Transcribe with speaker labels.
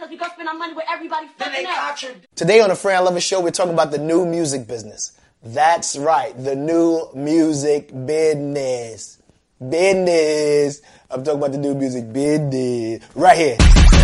Speaker 1: because we gonna spend our money with everybody fucking else.
Speaker 2: Today on the Fran Lover Show, we're talking about the new music business. That's right, the new music business. I'm talking about the new music business. Right here.